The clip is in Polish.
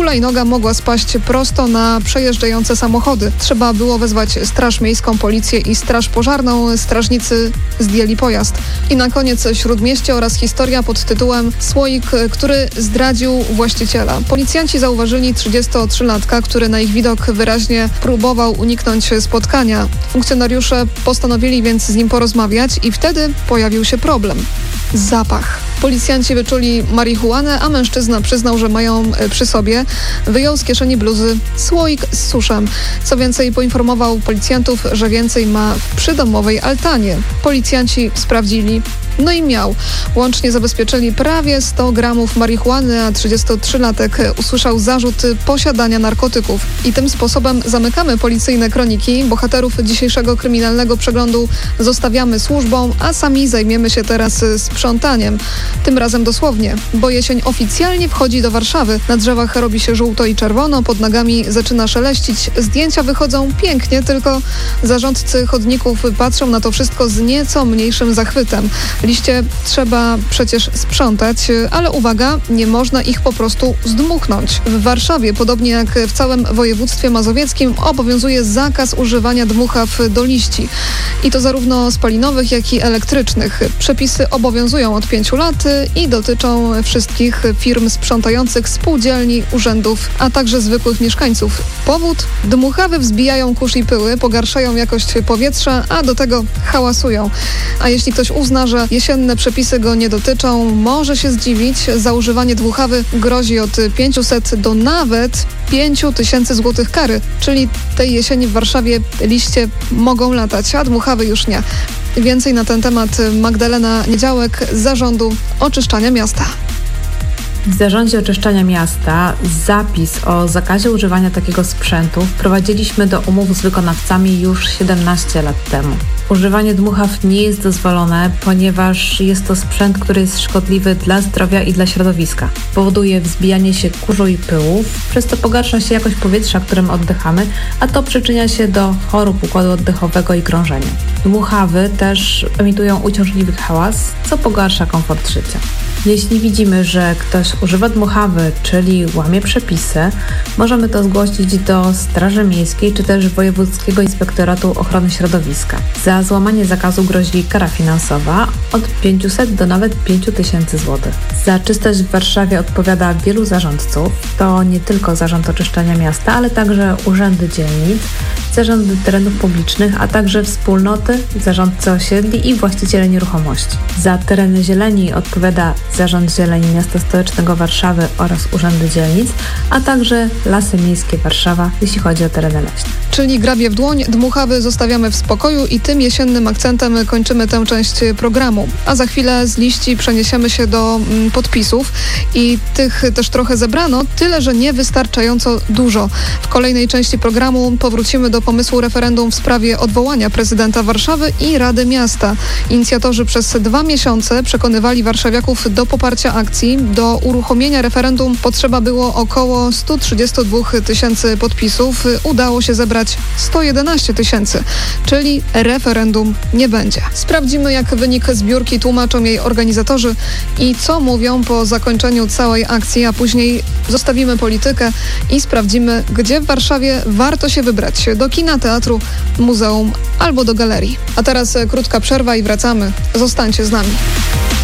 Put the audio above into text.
hulajnoga mogła spaść prosto na przejeżdżające samochody. Trzeba było wezwać Straż Miejską, Policję i Straż Pożarną. Strażnicy zdjęli pojazd. I na koniec Śródmieście oraz historia pod tytułem Słoik, który zdradził właściciela. Policjanci zauważyli 33-latka, który na ich widok wyraźnie próbował uniknąć spotkania. Funkcjonariusze postanowili więc z nim porozmawiać i wtedy pojawił się problem. Zapach. Policjanci wyczuli marihuanę, a mężczyzna przyznał, że mają przy sobie. Wyjął z kieszeni bluzy słoik z suszem. Co więcej, poinformował policjantów, że więcej ma w przydomowej altanie. Policjanci sprawdzili. No i miał. Łącznie zabezpieczyli prawie 100 gramów marihuany, a 33-latek usłyszał zarzut posiadania narkotyków. I tym sposobem zamykamy policyjne kroniki. Bohaterów dzisiejszego kryminalnego przeglądu zostawiamy służbą, a sami zajmiemy się teraz sprzątaniem. Tym razem dosłownie, bo jesień oficjalnie wchodzi do Warszawy. Na drzewach robi się żółto i czerwono, pod nogami zaczyna szeleścić. Zdjęcia wychodzą pięknie, tylko zarządcy chodników patrzą na to wszystko z nieco mniejszym zachwytem. Liście trzeba przecież sprzątać, ale uwaga, nie można ich po prostu zdmuchnąć. W Warszawie, podobnie jak w całym województwie mazowieckim, obowiązuje zakaz używania dmuchaw do liści. I to zarówno spalinowych, jak i elektrycznych. Przepisy obowiązują od 5 lat i dotyczą wszystkich firm sprzątających, spółdzielni, urzędów, a także zwykłych mieszkańców. Powód? Dmuchawy wzbijają kurz i pyły, pogarszają jakość powietrza, a do tego hałasują. A jeśli ktoś uzna, że jesienne przepisy go nie dotyczą, może się zdziwić. Za używanie dmuchawy grozi od 500 do nawet 5000 złotych kary. Czyli tej jesieni w Warszawie liście mogą latać, a dmuchawy już nie. Więcej na ten temat Magdalena Niedziałek z Zarządu Oczyszczania Miasta. W Zarządzie Oczyszczania Miasta zapis o zakazie używania takiego sprzętu wprowadziliśmy do umów z wykonawcami już 17 lat temu. Używanie dmuchaw nie jest dozwolone, ponieważ jest to sprzęt, który jest szkodliwy dla zdrowia i dla środowiska. Powoduje wzbijanie się kurzu i pyłów, przez to pogarsza się jakość powietrza, którym oddychamy, a to przyczynia się do chorób układu oddechowego i krążenia. Dmuchawy też emitują uciążliwy hałas, co pogarsza komfort życia. Jeśli widzimy, że ktoś używa dmuchawy, czyli łamie przepisy, możemy to zgłosić do Straży Miejskiej czy też Wojewódzkiego Inspektoratu Ochrony Środowiska. Za złamanie zakazu grozi kara finansowa od 500 do nawet 5000 zł. Za czystość w Warszawie odpowiada wielu zarządców. To nie tylko Zarząd Oczyszczania Miasta, ale także urzędy dzielnic, zarządy terenów publicznych, a także wspólnoty, zarządcy osiedli i właściciele nieruchomości. Za tereny zieleni odpowiada Zarząd Zieleni Miasta Stołecznego Warszawy oraz urzędy dzielnic, a także Lasy Miejskie Warszawa, jeśli chodzi o tereny leśne. Czyli grabie w dłoń, dmuchawy zostawiamy w spokoju i tym jesiennym akcentem kończymy tę część programu. A za chwilę z liści przeniesiemy się do podpisów i tych też trochę zebrano, tyle że niewystarczająco dużo. W kolejnej części programu powrócimy do pomysłu referendum w sprawie odwołania prezydenta Warszawy i Rady Miasta. Inicjatorzy przez 2 miesiące przekonywali warszawiaków do poparcia akcji. Do uruchomienia referendum potrzeba było około 132 000 podpisów. Udało się zebrać 111 000, czyli referendum nie będzie. Sprawdzimy, jak wynik zbiórki tłumaczą jej organizatorzy i co mówią po zakończeniu całej akcji, a później zostawimy politykę i sprawdzimy, gdzie w Warszawie warto się wybrać. Do kina, teatru, muzeum albo do galerii. A teraz krótka przerwa i wracamy. Zostańcie z nami.